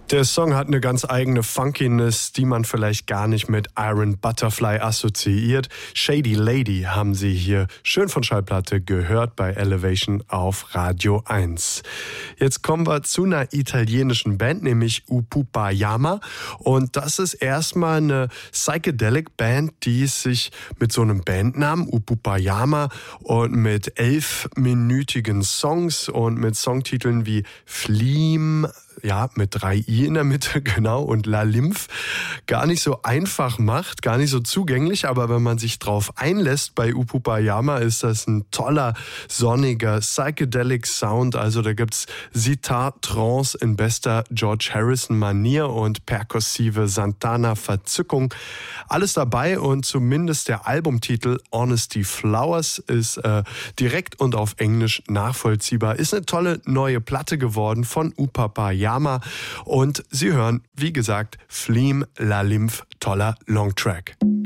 Der Song hat eine ganz eigene Funkiness, die man vielleicht gar nicht mit Iron Butterfly assoziiert. Shady Lady haben Sie hier schön von Schallplatte gehört bei Elevation auf Radio 1. Jetzt kommen wir zu einer italienischen Band, nämlich Upupajama. Und das ist erstmal eine Psychedelic Band, die sich mit so einem Bandnamen Upupajama und mit 11-minütigen Songs und mit Songtiteln wie Fleam, ja, mit 3 I in der Mitte, genau, und La Lymph gar nicht so einfach macht, gar nicht so zugänglich, aber wenn man sich drauf einlässt bei Upupajama, ist das ein toller, sonniger Psychedelic Sound, also da gibt's Sitar-Trance in bester George Harrison-Manier und perkussive Santana-Verzückung. Alles dabei und zumindest der Albumtitel Honesty Flowers ist direkt und auf Englisch nachvollziehbar. Ist eine tolle neue Platte geworden von Upupajama. Und Sie hören, wie gesagt, Fleam La Lymph, toller Longtrack.